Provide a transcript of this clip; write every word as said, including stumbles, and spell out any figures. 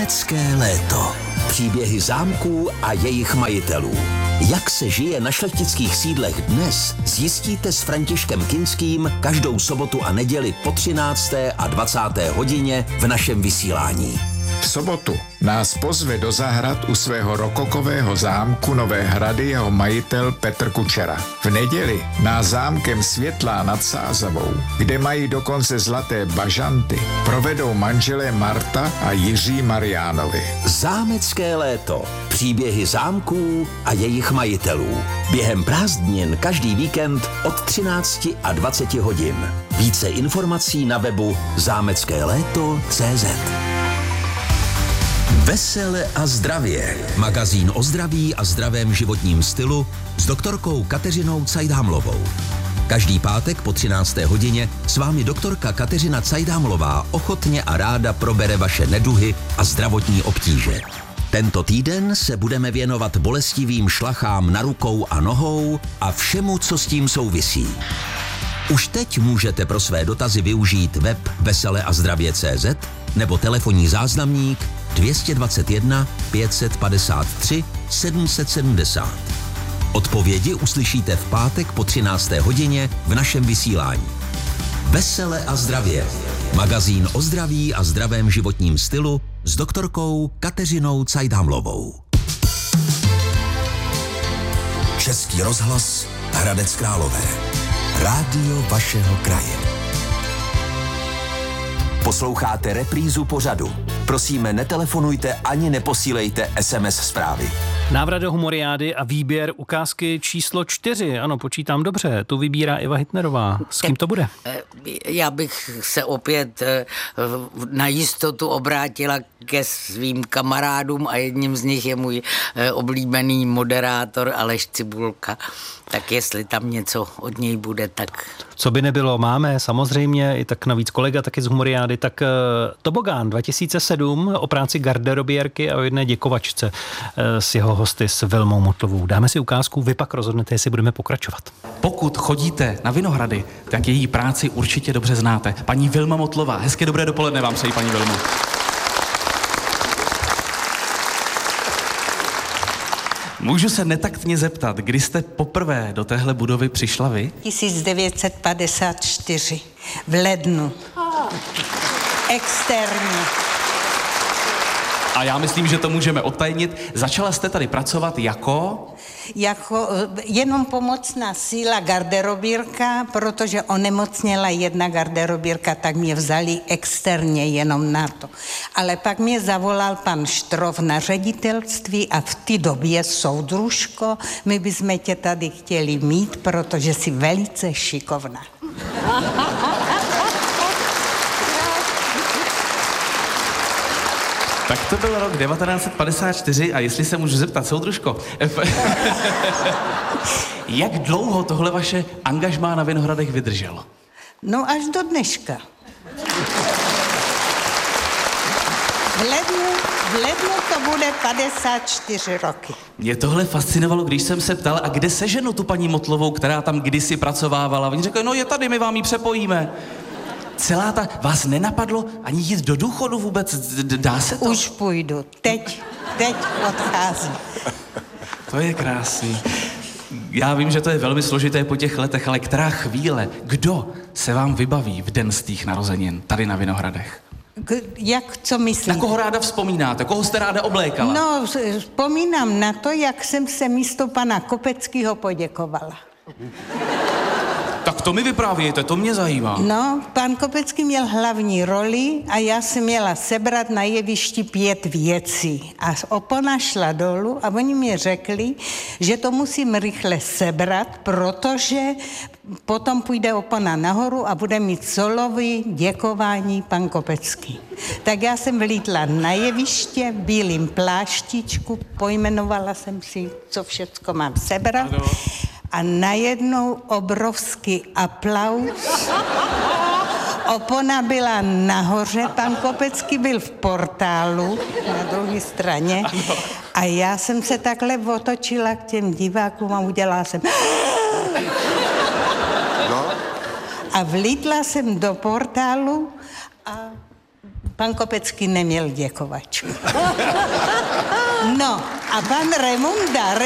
Zámecké léto. Příběhy zámků a jejich majitelů. Jak se žije na šlechtických sídlech dnes, zjistíte s Františkem Kinským každou sobotu a neděli po třinácté a dvacáté hodině v našem vysílání. V sobotu nás pozve do zahrad u svého rokokového zámku Nové Hrady jeho majitel Petr Kučera. V neděli nás zámkem Světlá nad Sázavou, kde mají dokonce zlaté bažanty, provedou manželé Marta a Jiří Mariánovi. Zámecké léto. Příběhy zámků a jejich majitelů. Během prázdnin každý víkend od třinácti a dvaceti hodin. Více informací na webu zámecké léto tečka cé zet. Vesele a zdravě. Magazín o zdraví a zdravém životním stylu s doktorkou Kateřinou Cajdhamlovou. Každý pátek po třinácté hodině s vámi doktorka Kateřina Cajdhamlová ochotně a ráda probere vaše neduhy a zdravotní obtíže. Tento týden se budeme věnovat bolestivým šlachám na rukou a nohou a všemu, co s tím souvisí. Už teď můžete pro své dotazy využít web vesele a zdravě tečka cé zet nebo telefonní záznamník dvě dvacet jedna pět set padesát tři sedm set sedmdesát. Odpovědi uslyšíte v pátek po třinácté hodině v našem vysílání. Vesele a zdravě. Magazín o zdraví a zdravém životním stylu s doktorkou Kateřinou Cajdhamlovou. Český rozhlas Hradec Králové. Rádio vašeho kraje. Posloucháte reprízu pořadu. Prosíme, netelefonujte ani neposílejte es em es zprávy. Návrat do humoriády a výběr ukázky číslo čtyři. Ano, počítám dobře. Tu vybírá Eva Hitnerová. S kým to bude? Já bych se opět na jistotu obrátila ke svým kamarádům a jedním z nich je můj oblíbený moderátor Aleš Cibulka. Tak jestli tam něco od něj bude, tak... Co by nebylo, máme samozřejmě, i tak navíc kolega taky z humoriády, tak uh, Tobogán dva tisíce sedm o práci garderobierky a o jedné děkovačce uh, s jeho hosty s Vilmou Motlovou. Dáme si ukázku, vy pak rozhodnete, jestli budeme pokračovat. Pokud chodíte na Vinohrady, tak její práci určitě dobře znáte. Paní Vilma Motlová, hezké dobré dopoledne vám přeji, paní Vilmo. Můžu se netaktně zeptat, kdy jste poprvé do téhle budovy přišla vy? tisíc devět set padesát čtyři v lednu. Externě. A já myslím, že to můžeme odtajnit. Začala jste tady pracovat jako? Jako jenom pomocná síla garderobírka, protože onemocněla jedna garderobírka, tak mě vzali externě jenom na to. Ale pak mě zavolal pan Štrov na ředitelství a v té době, soudružko, my bychom tě tady chtěli mít, protože jsi velice šikovná. Tak to byl rok devatenáct set padesát čtyři a jestli se můžu zeptat, soudružko, jak dlouho tohle vaše angažmá na Vinohradech vydrželo? No až do dneška. V lednu, v lednu to bude padesát čtyři roky. Mě tohle fascinovalo, když jsem se ptal, a kde seženu tu paní Motlovou, která tam kdysi pracovávala. Oni řekli, no je tady, my vám ji přepojíme. Celá ta, vás nenapadlo ani jít do důchodu vůbec, dá se to? Už půjdu, teď, teď odcházím. To je krásný. Já vím, že to je velmi složité po těch letech, ale která chvíle, kdo se vám vybaví v den z těch narozenin tady na Vinohradech? K, jak, co myslíte? Na koho ráda vzpomínáte? Koho jste ráda oblékala? No, vzpomínám na to, jak jsem se místo pana Kopeckého poděkovala. Tak to mi vyprávějte, to mě zajímá. No, pan Kopecký měl hlavní roli a já jsem měla sebrat na jevišti pět věcí. A opona šla dolů a oni mi řekli, že to musím rychle sebrat, protože potom půjde opona nahoru a bude mít solový děkování pan Kopecký. Tak já jsem vlítla na jeviště, v bílým pláštičku, pojmenovala jsem si, co všecko mám sebrat. Ano. A najednou obrovský aplaus. Opona byla nahoře, pan Kopecký byl v portálu na druhé straně a já jsem se takhle otočila k těm divákům a udělala jsem... A vlítla jsem do portálu a Pan Kopecký neměl děkovačku. No a pan Remunda